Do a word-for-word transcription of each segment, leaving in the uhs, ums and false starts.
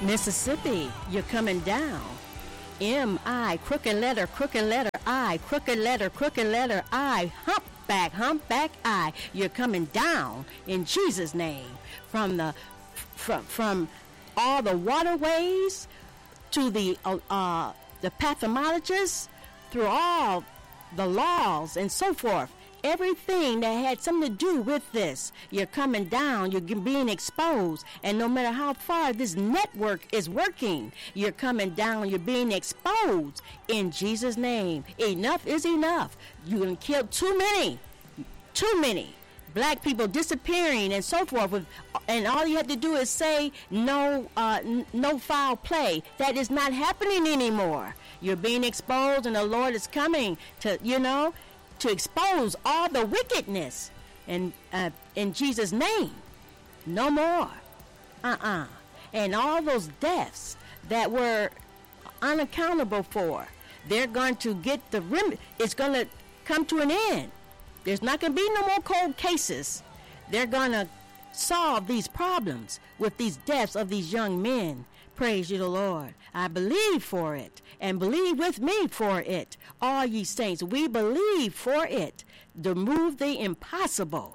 Mississippi, you're coming down. M I, crooked letter, crooked letter I, crooked letter, crooked letter I, humpback, humpback I. You're coming down in Jesus' name. From the from from all the waterways to the uh, uh the pathologists, through all the laws and so forth. Everything that had something to do with this, you're coming down, you're being exposed. And no matter how far this network is working, you're coming down, you're being exposed in Jesus' name. Enough is enough. You can kill too many, too many black people disappearing and so forth. With, and all you have to do is say no, uh, n- no foul play. That is not happening anymore. You're being exposed, and the Lord is coming to, you know, to expose all the wickedness in, uh, in Jesus' name. No more. Uh-uh. And all those deaths that were unaccountable for, they're going to get the rem- it's going to come to an end. There's not going to be no more cold cases. They're going to solve these problems with these deaths of these young men. Praise you, the Lord. I believe for it, and believe with me for it. All ye saints, we believe for it to move the impossible.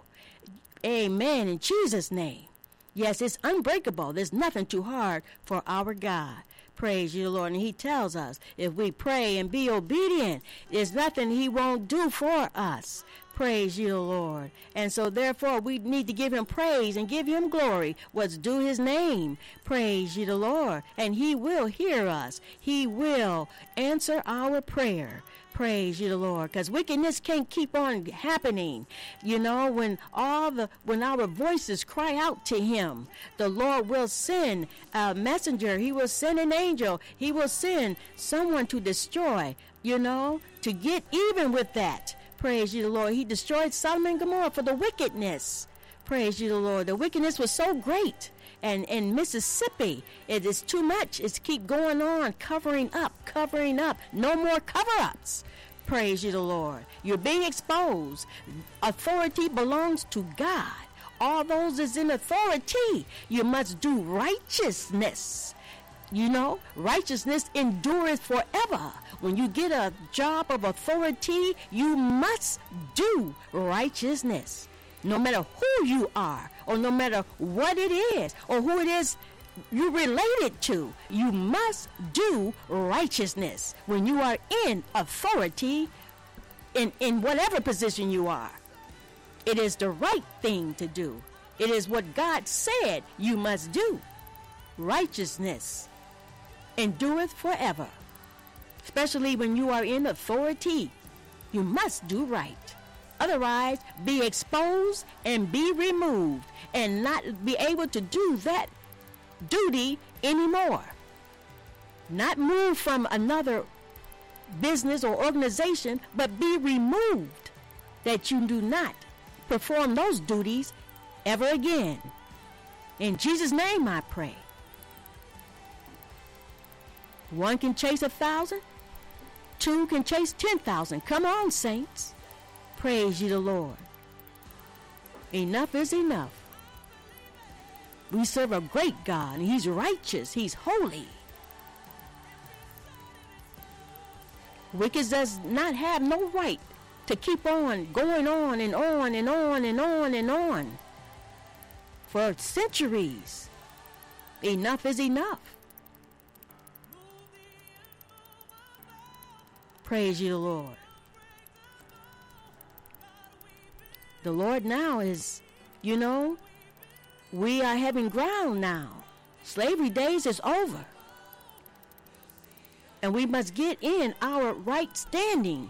Amen. In Jesus' name. Yes, it's unbreakable. There's nothing too hard for our God. Praise you, Lord. And he tells us, if we pray and be obedient, there's nothing he won't do for us. Praise you, Lord. And so therefore we need to give him praise and give him glory, what's due his name. Praise you, the Lord. And he will hear us. He will answer our prayer. Praise you, the Lord. Because wickedness can't keep on happening. You know, when all the when our voices cry out to him, the Lord will send a messenger. He will send an angel. He will send someone to destroy, you know, to get even with that. Praise you, the Lord. He destroyed Sodom and Gomorrah for the wickedness. Praise you, the Lord. The wickedness was so great. And in Mississippi, it is too much. It's keep going on, covering up, covering up. No more cover-ups. Praise you, the Lord. You're being exposed. Authority belongs to God. All those is in authority. You must do righteousness. You know, righteousness endureth forever. When you get a job of authority, you must do righteousness. No matter who you are, or no matter what it is, or who it is you related to, you must do righteousness when you are in authority in, in whatever position you are. It is the right thing to do. It is what God said you must do. Righteousness endureth forever. Especially when you are in authority, you must do right. Otherwise, be exposed and be removed and not be able to do that duty anymore. Not move from another business or organization, but be removed, that you do not perform those duties ever again. In Jesus' name I pray. One can chase a thousand, two can chase ten thousand. Come on, saints. Praise you, the Lord. Enough is enough. We serve a great God, and he's righteous. He's holy. Wicked does not have no right to keep on going on and on and on and on and on for centuries. Enough is enough. Praise you, the Lord. The Lord now is, you know, we are having ground now. Slavery days is over. And we must get in our right standing.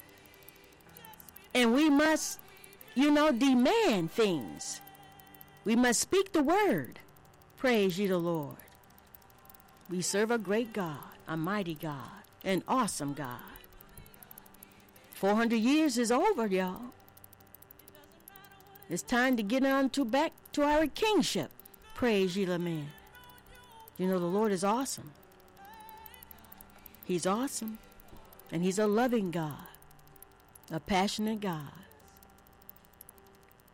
And we must, you know, demand things. We must speak the word. Praise you, the Lord. We serve a great God, a mighty God, an awesome God. four hundred years is over, y'all. It's time to get on to back to our kingship. Praise ye, the man. You know, the Lord is awesome. He's awesome. And he's a loving God. A passionate God.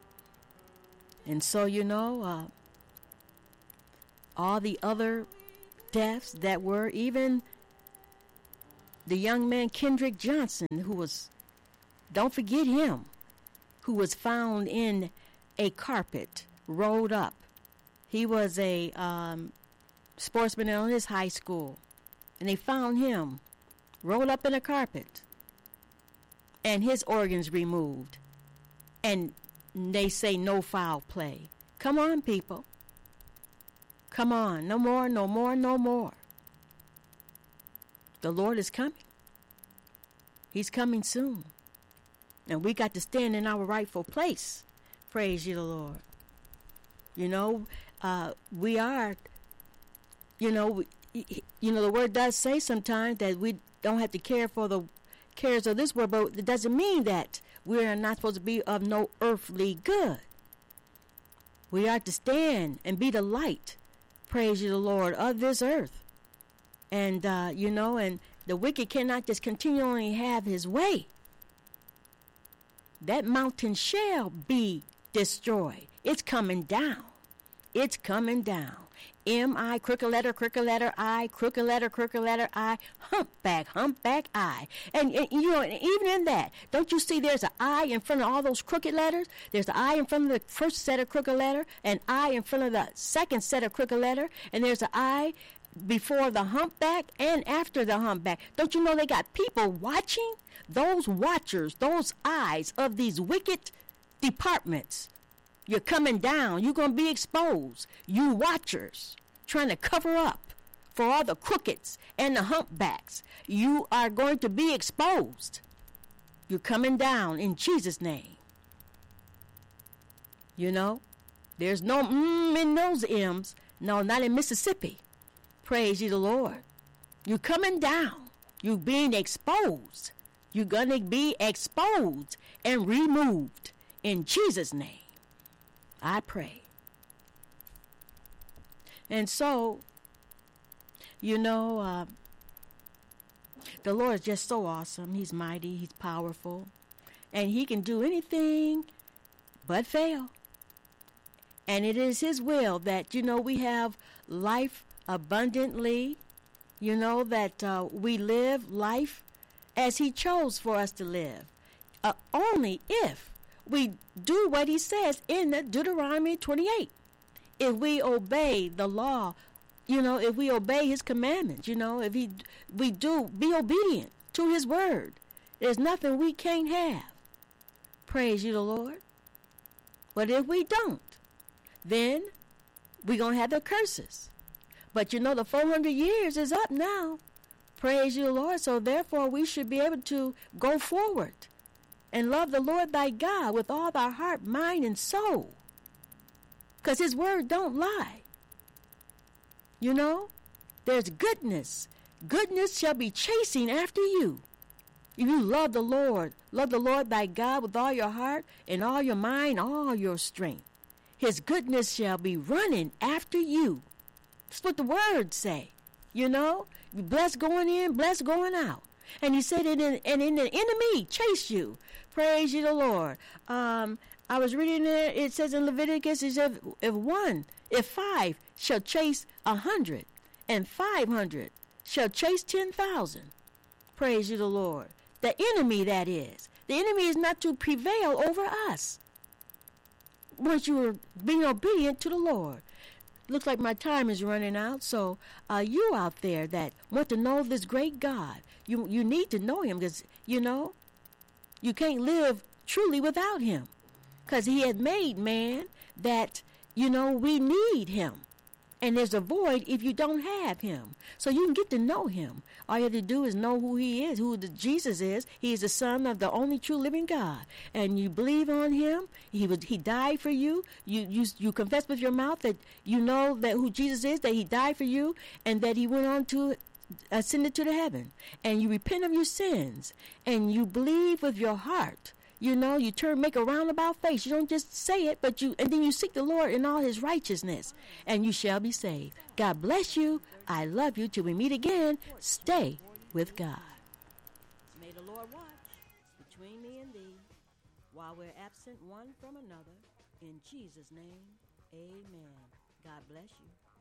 And so, you know, uh, all the other deaths that were, even the young man Kendrick Johnson, who was, don't forget him, who was found in a carpet rolled up. He was a um, sportsman in his high school, and they found him rolled up in a carpet and his organs removed. And they say no foul play. Come on, people. Come on. No more, no more, no more. The Lord is coming. He's coming soon. And we got to stand in our rightful place. Praise you, the Lord. You know, uh, we are, you know, we, you know, the word does say sometimes that we don't have to care for the cares of this world, but it doesn't mean that we are not supposed to be of no earthly good. We are to stand and be the light, praise you the Lord, of this earth. And, uh, you know, and the wicked cannot just continually have his way. That mountain shall be destroyed. It's coming down. It's coming down. M I, crooked letter, crooked letter I, crooked letter, crooked letter I, humpback, humpback I. And, and you know, and even in that, don't you see there's an I in front of all those crooked letters? There's an I in front of the first set of crooked letter, an I in front of the second set of crooked letter, and there's an I before the humpback and after the humpback. Don't you know they got people watching? Those watchers, those eyes of these wicked departments. You're coming down. You're going to be exposed. You watchers trying to cover up for all the crookeds and the humpbacks. You are going to be exposed. You're coming down in Jesus' name. You know, there's no mm in those M's. No, not in Mississippi. Praise ye the Lord. You're coming down. You're being exposed. You're going to be exposed and removed in Jesus' name. I pray. And so, you know, uh, the Lord is just so awesome. He's mighty. He's powerful. And he can do anything but fail. And it is his will that, you know, we have life abundantly, you know, that uh, we live life as he chose for us to live. Uh, only if we do what he says in the Deuteronomy twenty-eight. If we obey the law, you know, if we obey his commandments, you know, if he, we do be obedient to his word, there's nothing we can't have. Praise you the Lord. But if we don't, then we're going to have the curses. But you know, the four hundred years is up now. Praise you the Lord. So therefore we should be able to go forward and love the Lord thy God with all thy heart, mind, and soul. Because his word don't lie. You know, there's goodness. Goodness shall be chasing after you. If you love the Lord, love the Lord thy God with all your heart and all your mind, all your strength. His goodness shall be running after you. That's what the words say. You know, blessed going in, blessed going out. And he said, and in, and in the enemy chase you. Praise you the Lord. Um, I was reading it. It says in Leviticus, it says, if one, if five shall chase a hundred, and five hundred shall chase ten thousand. Praise you the Lord. The enemy, that is. The enemy is not to prevail over us once you are being obedient to the Lord. Looks like my time is running out. So uh, you out there that want to know this great God, you you need to know him, because, you know, you can't live truly without him, because he had made man that, you know, we need him. And there's a void if you don't have him. So you can get to know him. All you have to do is know who he is, who the Jesus is. He is the Son of the only true living God. And you believe on him. He was, he died for you. You, you. you confess with your mouth that you know that who Jesus is, that he died for you, and that he went on to ascend to the heaven. And you repent of your sins. And you believe with your heart. You know, you turn, make a roundabout face. You don't just say it, but you, and then you seek the Lord in all his righteousness, and you shall be saved. God bless you. I love you. Till we meet again, stay with God. May the Lord watch between me and thee while we're absent one from another. In Jesus' name, amen. God bless you.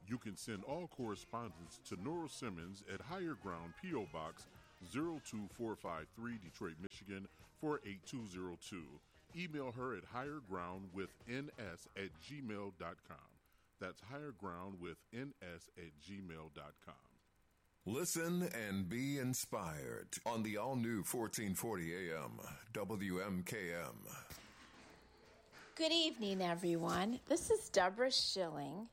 You can send all correspondence to Nora Simmons at Higher Ground, P O. Box zero two four five three, Detroit, Michigan four eight two zero two. Email her at highergroundwithns at gmail dot com. That's highergroundwithns at gmail dot com. Listen and be inspired on the all-new fourteen forty A M W M K M. Good evening, everyone. This is Deborah Schilling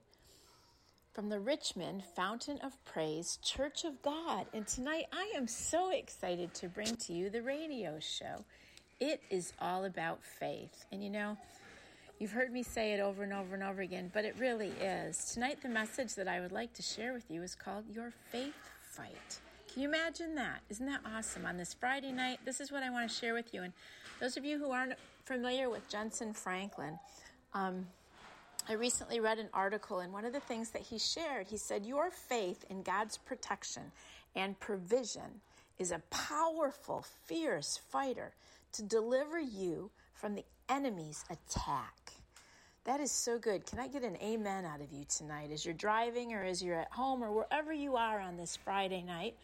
from the Richmond Fountain of Praise Church of God. And tonight I am so excited to bring to you the radio show. It is all about faith. And you know, you've heard me say it over and over and over again, but it really is. Tonight the message that I would like to share with you is called Your Faith Fight. Can you imagine that? Isn't that awesome? On this Friday night, this is what I want to share with you. And those of you who aren't familiar with Jensen Franklin, um, I recently read an article, and one of the things that he shared, he said, your faith in God's protection and provision is a powerful, fierce fighter to deliver you from the enemy's attack. That is so good. Can I get an amen out of you tonight as you're driving or as you're at home or wherever you are on this Friday night?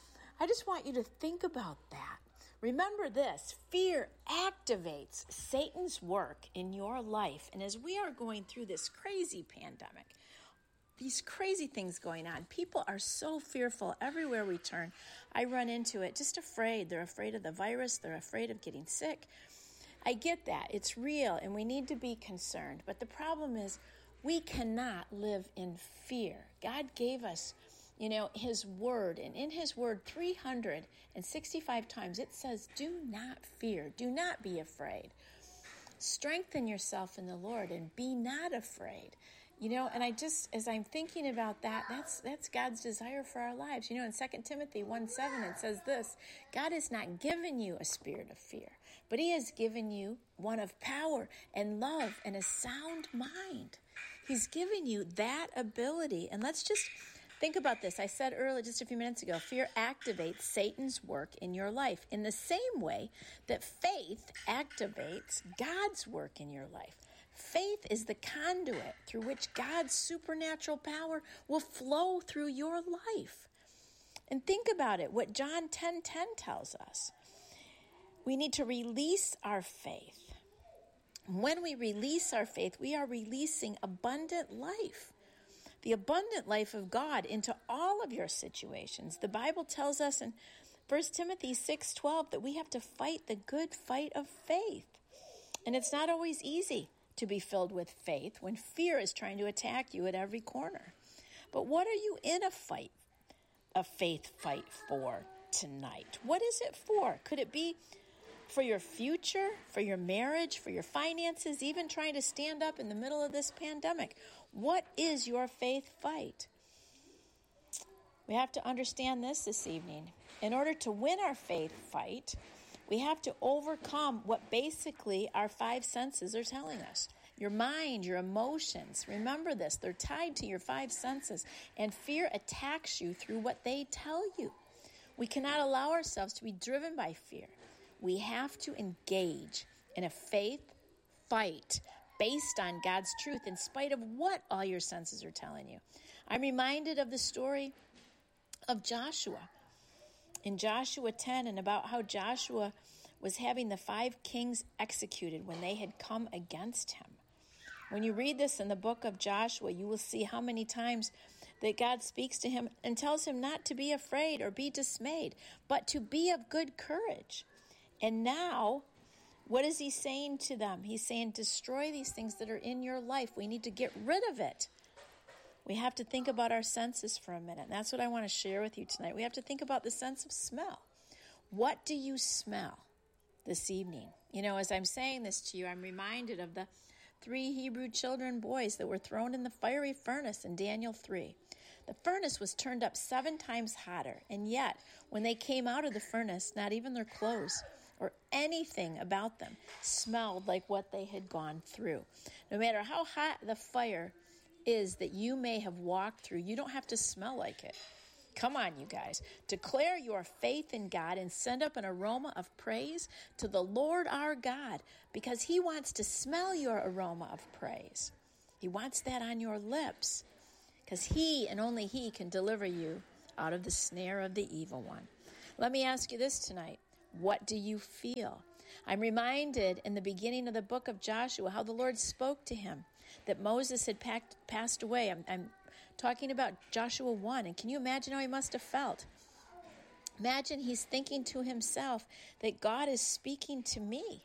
I just want you to think about that. Remember this, fear activates Satan's work in your life. And as we are going through this crazy pandemic, these crazy things going on, people are so fearful everywhere we turn. I run into it, just afraid. They're afraid of the virus. They're afraid of getting sick. I get that. It's real, and we need to be concerned. But the problem is we cannot live in fear. God gave us, you know, his word, and in his word three hundred sixty-five times it says, do not fear, do not be afraid. Strengthen yourself in the Lord and be not afraid. You know, and I just, as I'm thinking about that, that's that's God's desire for our lives. You know, in Second Timothy one seven, it says this, God has not given you a spirit of fear, but he has given you one of power and love and a sound mind. He's given you that ability. And let's just think about this. I said earlier, just a few minutes ago, fear activates Satan's work in your life in the same way that faith activates God's work in your life. Faith is the conduit through which God's supernatural power will flow through your life. And think about it, what John ten ten tells us. We need to release our faith. When we release our faith, we are releasing abundant life. The abundant life of God into all of your situations. The Bible tells us in First Timothy six twelve that we have to fight the good fight of faith. And it's not always easy to be filled with faith when fear is trying to attack you at every corner. But what are you in a fight, a faith fight for tonight? What is it for? Could it be for your future, for your marriage, for your finances, even trying to stand up in the middle of this pandemic? What is your faith fight? We have to understand this this evening. In order to win our faith fight, we have to overcome what basically our five senses are telling us. Your mind, your emotions. Remember this, they're tied to your five senses, and fear attacks you through what they tell you. We cannot allow ourselves to be driven by fear. We have to engage in a faith fight based on God's truth in spite of what all your senses are telling you. I'm reminded of the story of Joshua in Joshua ten, and about how Joshua was having the five kings executed when they had come against him. When you read this in the book of Joshua, you will see how many times that God speaks to him and tells him not to be afraid or be dismayed, but to be of good courage. And now, what is he saying to them? He's saying, destroy these things that are in your life. We need to get rid of it. We have to think about our senses for a minute. And that's what I want to share with you tonight. We have to think about the sense of smell. What do you smell this evening? You know, as I'm saying this to you, I'm reminded of the three Hebrew children boys that were thrown in the fiery furnace in Daniel three. The furnace was turned up seven times hotter, and yet when they came out of the furnace, not even their clothes or anything about them smelled like what they had gone through. No matter how hot the fire is that you may have walked through, you don't have to smell like it. Come on, you guys. Declare your faith in God and send up an aroma of praise to the Lord our God, because he wants to smell your aroma of praise. He wants that on your lips. because he and only he can deliver you out of the snare of the evil one. Let me ask you this tonight. What do you feel? I'm reminded in the beginning of the book of Joshua how the Lord spoke to him, that Moses had packed, passed away. I'm, I'm talking about Joshua one, and can you imagine how he must have felt? Imagine he's thinking to himself that God is speaking to me.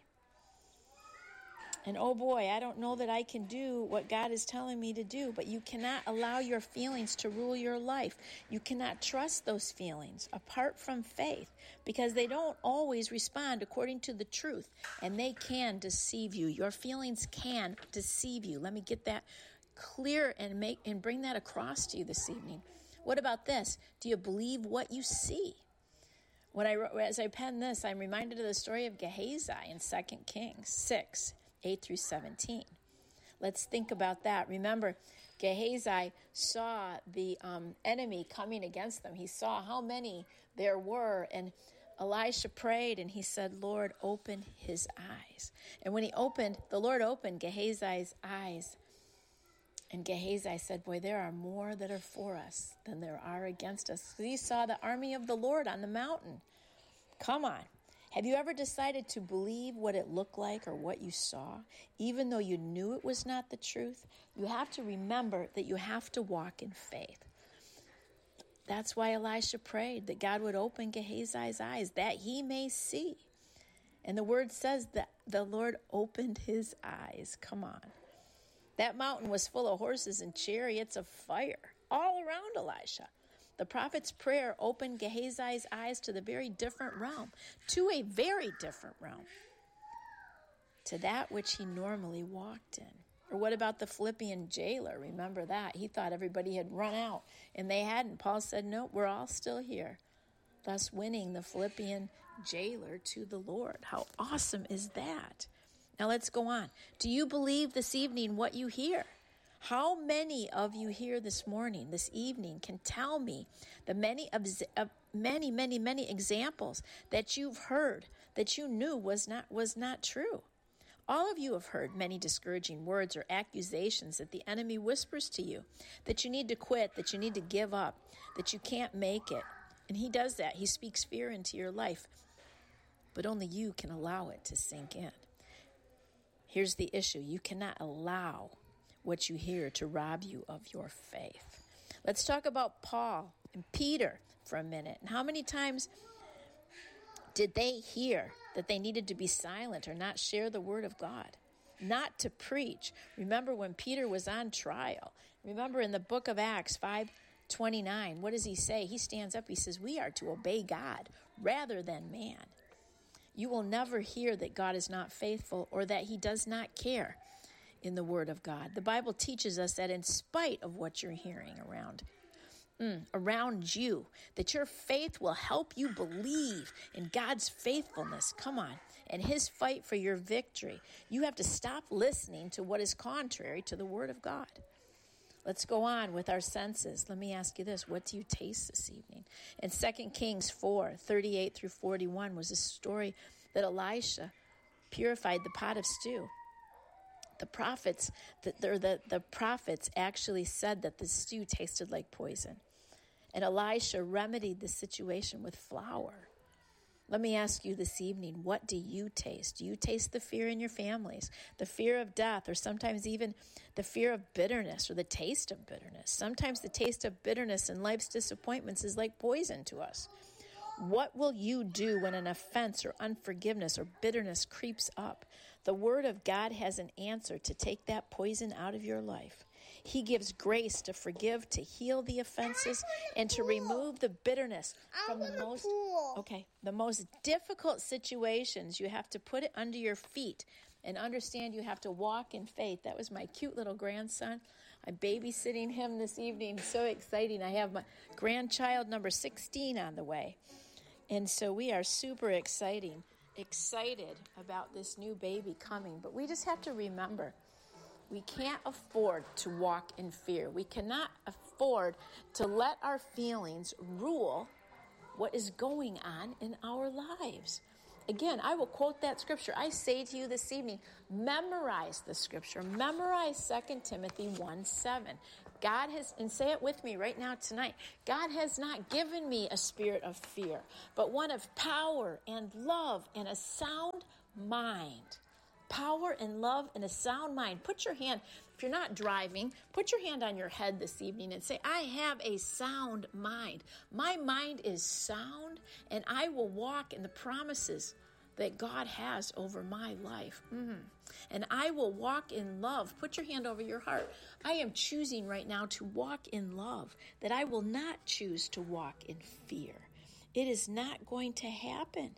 And oh boy, I don't know that I can do what God is telling me to do, but you cannot allow your feelings to rule your life. You cannot trust those feelings apart from faith, because they don't always respond according to the truth, and they can deceive you. Your feelings can deceive you. Let me get that clear and make and bring that across to you this evening. What about this? Do you believe what you see? When I as I pen this, I'm reminded of the story of Gehazi in Second Kings six. eight through seventeen. Let's think about that. Remember, Gehazi saw the um, enemy coming against them. He saw how many there were, and Elisha prayed, and he said, Lord, open his eyes. And when he opened, the Lord opened Gehazi's eyes, and Gehazi said, boy, there are more that are for us than there are against us. He saw the army of the Lord on the mountain. Come on. Have you ever decided to believe what it looked like or what you saw, even though you knew it was not the truth? You have to remember that you have to walk in faith. That's why Elisha prayed that God would open Gehazi's eyes, that he may see. And the word says that the Lord opened his eyes. Come on. That mountain was full of horses and chariots of fire all around Elisha. The prophet's prayer opened Gehazi's eyes to the very different realm, to a very different realm, to that which he normally walked in. Or what about the Philippian jailer? Remember that. He thought everybody had run out, and they hadn't. Paul said, no, we're all still here, thus winning the Philippian jailer to the Lord. How awesome is that? Now let's go on. Do you believe this evening what you hear? How many of you here this morning, this evening, can tell me the many, of, uh, many, many, many examples that you've heard that you knew was not was not true? All of you have heard many discouraging words or accusations that the enemy whispers to you, that you need to quit, that you need to give up, that you can't make it. And he does that. He speaks fear into your life, but only you can allow it to sink in. Here's the issue. You cannot allow what you hear to rob you of your faith. Let's talk about Paul and Peter for a minute. And how many times did they hear that they needed to be silent or not share the word of God, not to preach? Remember when Peter was on trial. Remember in the book of Acts five twenty-nine, what does he say? He stands up, he says, we are to obey God rather than man. You will never hear that God is not faithful or that he does not care in the word of God. The Bible teaches us that in spite of what you're hearing around, mm, around you, that your faith will help you believe in God's faithfulness. Come on. And his fight for your victory. You have to stop listening to what is contrary to the word of God. Let's go on with our senses. Let me ask you this. What do you taste this evening? In Second Kings four, thirty-eight through forty-one was a story that Elisha purified the pot of stew. The prophets, the, the, the prophets actually said that the stew tasted like poison. And Elisha remedied the situation with flour. Let me ask you this evening, what do you taste? Do you taste the fear in your families, the fear of death, or sometimes even the fear of bitterness or the taste of bitterness? Sometimes the taste of bitterness and life's disappointments is like poison to us. What will you do when an offense or unforgiveness or bitterness creeps up? The Word of God has an answer to take that poison out of your life. He gives grace to forgive, to heal the offenses, and to remove the bitterness from the most okay, the most difficult situations. You have to put it under your feet and understand you have to walk in faith. That was my cute little grandson. I'm babysitting him this evening. So exciting. I have my grandchild number sixteen on the way. And so we are super exciting, excited about this new baby coming. But we just have to remember, we can't afford to walk in fear. We cannot afford to let our feelings rule what is going on in our lives. Again, I will quote that scripture. I say to you this evening, memorize the scripture. Memorize Second Timothy one seven. God has, and say it with me right now tonight, God has not given me a spirit of fear, but one of power and love and a sound mind. Power and love and a sound mind. Put your hand, if you're not driving, put your hand on your head this evening and say, I have a sound mind. My mind is sound, and I will walk in the promises that God has over my life. Mm. And I will walk in love. Put your hand over your heart. I am choosing right now to walk in love, that I will not choose to walk in fear. It is not going to happen.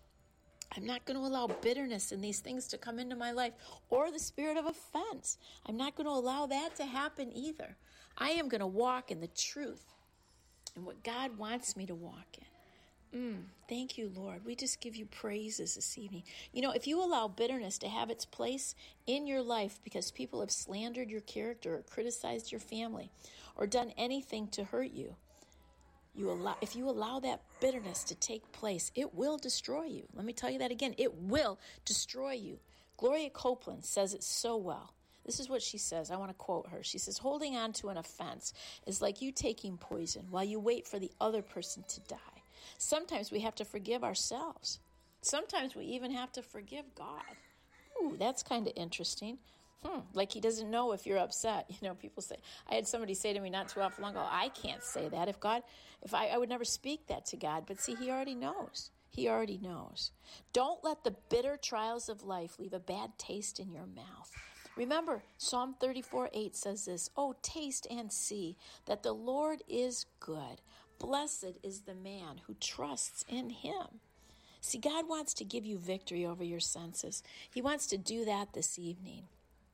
I'm not going to allow bitterness and these things to come into my life, or the spirit of offense. I'm not going to allow that to happen either. I am going to walk in the truth and what God wants me to walk in. Mm, thank you, Lord. We just give you praises this evening. You know, if you allow bitterness to have its place in your life because people have slandered your character or criticized your family or done anything to hurt you, you allow, if you allow that bitterness to take place, it will destroy you. Let me tell you that again. It will destroy you. Gloria Copeland says it so well. This is what she says. I want to quote her. She says, holding on to an offense is like you taking poison while you wait for the other person to die. Sometimes we have to forgive ourselves. Sometimes we even have to forgive God. Ooh, that's kind of interesting. Hmm, like he doesn't know if you're upset. You know, people say, I had somebody say to me not too often long ago, I can't say that. If God, if I, I would never speak that to God. But see, he already knows. He already knows. Don't let the bitter trials of life leave a bad taste in your mouth. Remember, Psalm thirty-four eight says this, oh, taste and see that the Lord is good. Blessed is the man who trusts in him. See, God wants to give you victory over your senses. He wants to do that this evening.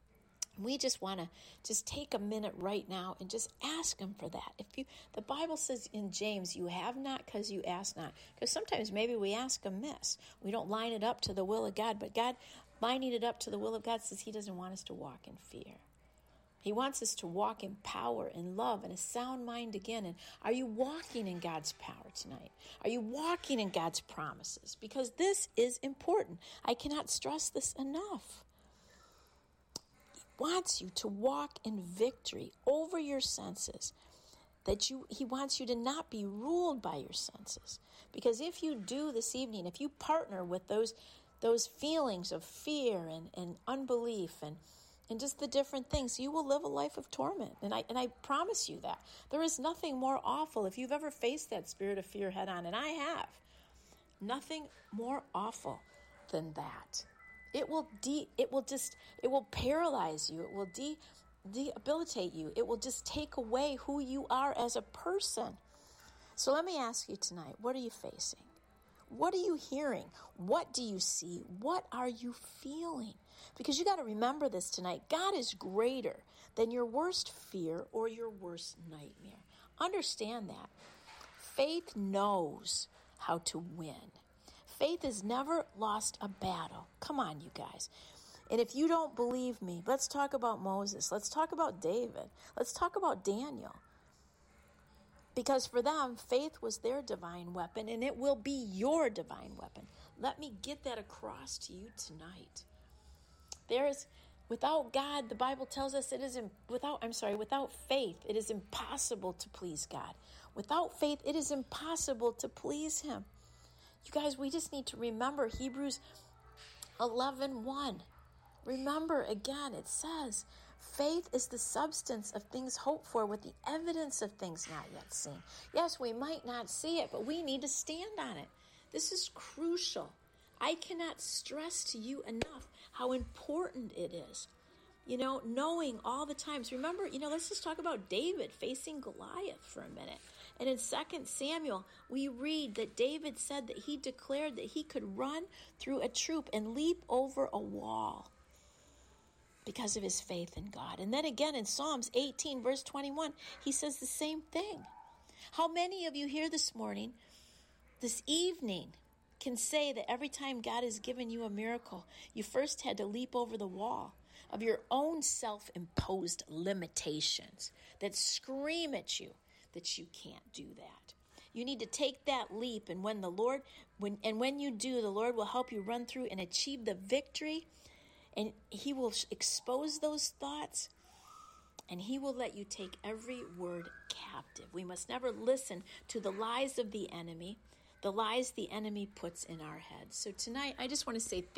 We just want to just take a minute right now and just ask him for that. If you, the Bible says in James, you have not because you ask not. Because sometimes maybe we ask amiss. We don't line it up to the will of God. But God, lining it up to the will of God says he doesn't want us to walk in fear. He wants us to walk in power and love and a sound mind again. And are you walking in God's power tonight? Are you walking in God's promises? Because this is important. I cannot stress this enough. He wants you to walk in victory over your senses. That you, he wants you to not be ruled by your senses. Because if you do this evening, if you partner with those, those feelings of fear and, and unbelief and And just the different things, you will live a life of torment. And I and I promise you that. There is nothing more awful. If you've ever faced that spirit of fear head on, and I have, nothing more awful than that. It will de it will just it will paralyze you. It will de debilitate you. It will just take away who you are as a person. So let me ask you tonight, what are you facing? What are you hearing? What do you see? What are you feeling? Because you got to remember this tonight. God is greater than your worst fear or your worst nightmare. Understand that. Faith knows how to win. Faith has never lost a battle. Come on, you guys. And if you don't believe me, let's talk about Moses. Let's talk about David. Let's talk about Daniel. Because for them, faith was their divine weapon, and it will be your divine weapon. Let me get that across to you tonight. There is, without God, the Bible tells us it is, without, I'm sorry, without faith, it is impossible to please God. Without faith, it is impossible to please him. You guys, we just need to remember Hebrews eleven one. Remember, again, it says, faith is the substance of things hoped for with the evidence of things not yet seen. Yes, we might not see it, but we need to stand on it. This is crucial. I cannot stress to you enough how important it is. You know, knowing all the times. Remember, you know, let's just talk about David facing Goliath for a minute. And in Second Samuel, we read that David said that he declared that he could run through a troop and leap over a wall because of his faith in God. And then again in Psalms eighteen, verse twenty-one, he says the same thing. How many of you here this morning, this evening, can say that every time God has given you a miracle, you first had to leap over the wall of your own self-imposed limitations that scream at you that you can't do that? You need to take that leap, and when the Lord, when and when you do, the Lord will help you run through and achieve the victory, and he will expose those thoughts, and he will let you take every word captive. We must never listen to the lies of the enemy, the lies the enemy puts in our heads. So tonight, I just want to say